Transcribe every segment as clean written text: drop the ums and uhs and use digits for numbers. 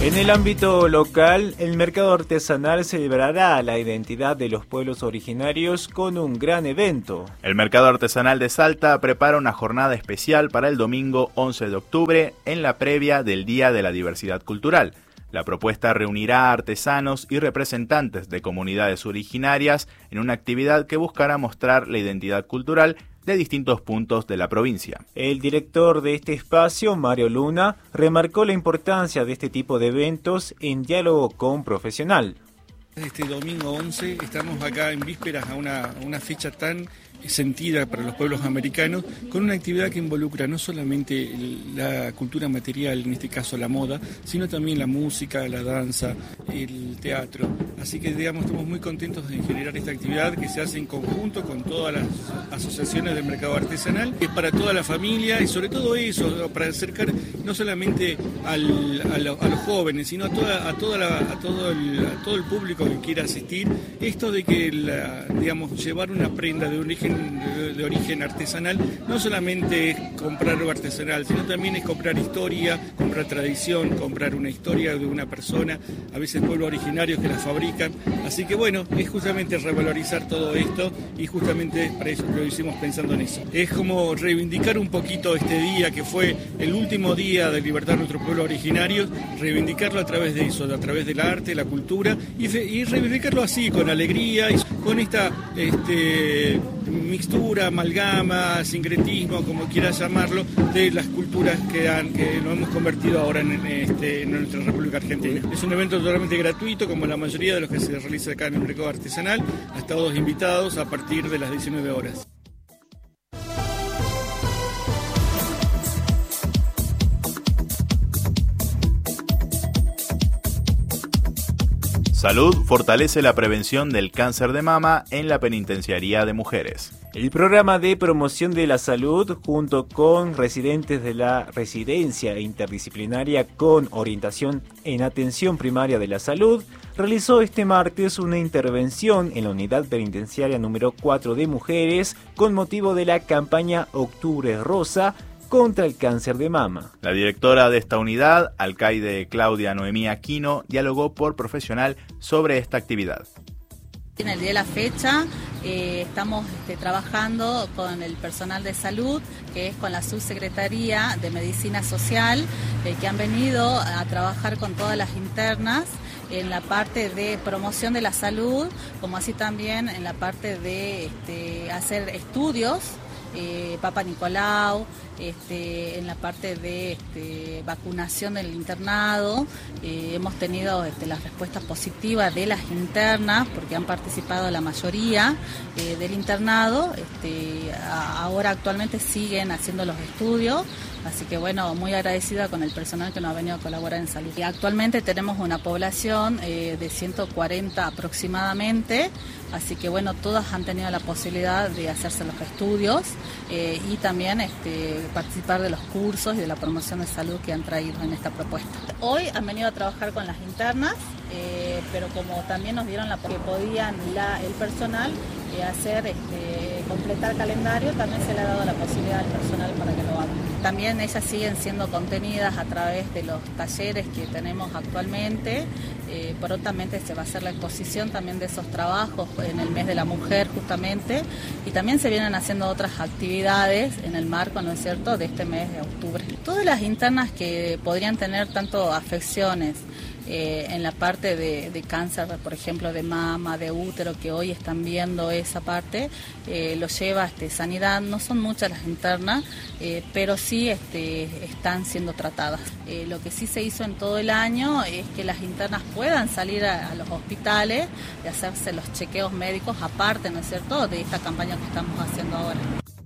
En el ámbito local, el mercado artesanal celebrará la identidad de los pueblos originarios con un gran evento. El mercado artesanal de Salta prepara una jornada especial para el domingo 11 de octubre en la previa del Día de la Diversidad Cultural. La propuesta reunirá a artesanos y representantes de comunidades originarias en una actividad que buscará mostrar la identidad cultural de distintos puntos de la provincia. El director de este espacio, Mario Luna, remarcó la importancia de este tipo de eventos en diálogo con profesional. Este domingo 11 estamos acá en vísperas a una fecha tan sentida para los pueblos americanos, con una actividad que involucra no solamente la cultura material, en este caso la moda, sino también la música, la danza, el teatro. Así que estamos muy contentos de generar esta actividad que se hace en conjunto con todas las asociaciones del mercado artesanal. Es para toda la familia y sobre todo eso, para acercar no solamente a los jóvenes, sino a todo el público que quiera asistir, esto de que llevar una prenda de origen artesanal no solamente es comprar algo artesanal, sino también es comprar historia, comprar tradición, comprar una historia de una persona, a veces pueblos originarios que la fabrican. Así que bueno, es justamente revalorizar todo esto y justamente para eso lo hicimos pensando en eso. Es como reivindicar un poquito este día que fue el último día de libertad de nuestros pueblos originarios, reivindicarlo a través de eso, a través del arte, la cultura y reivindicarlo así, con alegría y con esta mixtura, amalgama, sincretismo, como quieras llamarlo, de las culturas que nos hemos convertido ahora en nuestra República Argentina. Es un evento totalmente gratuito, como la mayoría de los que se realiza acá en el mercado artesanal. A todos invitados a partir de las 19 horas. Salud fortalece la prevención del cáncer de mama en la penitenciaría de mujeres. El programa de promoción de la salud, junto con residentes de la residencia interdisciplinaria con orientación en atención primaria de la salud, realizó este martes una intervención en la unidad penitenciaria número 4 de mujeres con motivo de la campaña Octubre Rosa contra el cáncer de mama. La directora de esta unidad, alcaide Claudia Noemí Aquino, dialogó por profesional sobre esta actividad. En el día de la fecha estamos trabajando con el personal de salud, que es con la subsecretaría de Medicina Social, que han venido a trabajar con todas las internas en la parte de promoción de la salud, como así también en la parte de hacer estudios, Papa Nicolau, en la parte de vacunación del internado. Hemos tenido las respuestas positivas de las internas, porque han participado la mayoría del internado. Ahora actualmente siguen haciendo los estudios, así que bueno, muy agradecida con el personal que nos ha venido a colaborar en salud. Y actualmente tenemos una población de 140 aproximadamente, así que bueno, todas han tenido la posibilidad de hacerse los estudios y también participar de los cursos y de la promoción de salud que han traído en esta propuesta. Hoy han venido a trabajar con las internas, pero como también nos dieron que podían el personal completar calendario, también se le ha dado la posibilidad al personal para que lo haga. También ellas siguen siendo contenidas a través de los talleres que tenemos actualmente. Prontamente se va a hacer la exposición también de esos trabajos en el mes de la mujer justamente, y también se vienen haciendo otras actividades en el marco, ¿no es cierto?, de este mes de octubre. Todas las internas que podrían tener tanto afecciones en la parte de cáncer, por ejemplo, de mama, de útero, que hoy están viendo esa parte, lo lleva Sanidad. No son muchas las internas, pero sí están siendo tratadas. Lo que sí se hizo en todo el año es que las internas puedan salir a los hospitales y hacerse los chequeos médicos aparte, ¿no es cierto?, de esta campaña que estamos haciendo ahora.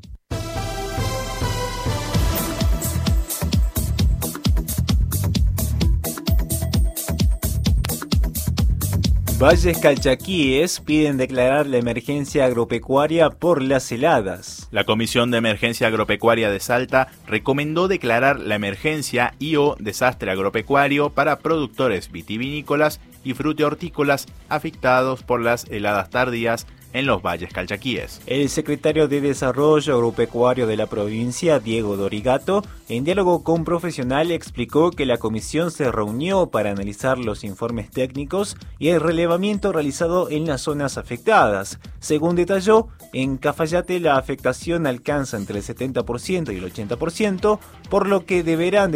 Valles Calchaquíes piden declarar la emergencia agropecuaria por las heladas. La Comisión de Emergencia Agropecuaria de Salta recomendó declarar la emergencia y/o desastre agropecuario para productores vitivinícolas y frutihortícolas afectados por las heladas tardías en los valles calchaquíes. El secretario de Desarrollo Agropecuario de la provincia, Diego Dorigato, en diálogo con Profesional explicó que la comisión se reunió para analizar los informes técnicos y el relevamiento realizado en las zonas afectadas. Según detalló, en Cafayate la afectación alcanza entre el 70% y el 80%, por lo que deberán